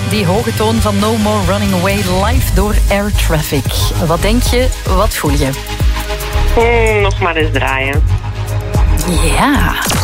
Die hoge toon van No More Running Away live door Air Traffic. Wat denk je, wat voel je? Nog maar eens draaien. Ja.